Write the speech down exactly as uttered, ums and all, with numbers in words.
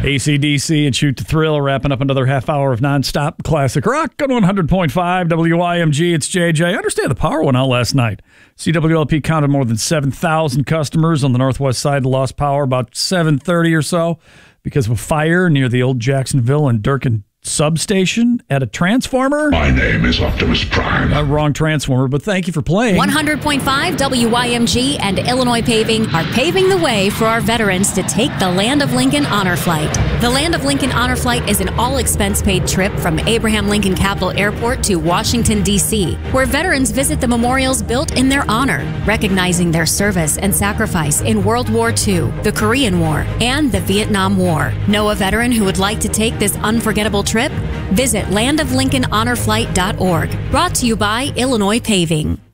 A C D C and Shoot to Thrill wrapping up another half hour of nonstop classic rock on one hundred point five W I M G. It's J J. I understand the power went out last night. C W L P counted more than seven thousand customers on the northwest side that lost power about seven thirty or so because of a fire near the old Jacksonville and Durkin substation at a transformer. My name is Optimus Prime. Uh, wrong transformer, but thank you for playing. one hundred point five W I M G and Illinois Paving are paving the way for our veterans to take the Land of Lincoln Honor Flight. The Land of Lincoln Honor Flight is an all-expense-paid trip from Abraham Lincoln Capital Airport to Washington, D C, where veterans visit the memorials built in their honor, recognizing their service and sacrifice in World War Two, the Korean War, and the Vietnam War. Know a veteran who would like to take this unforgettable trip? Visit land of lincoln honor flight dot org. Brought to you by Illinois Paving.